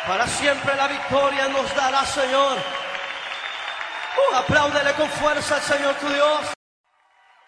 Para siempre la victoria nos dará, Señor. Apláudele con fuerza al Señor tu Dios.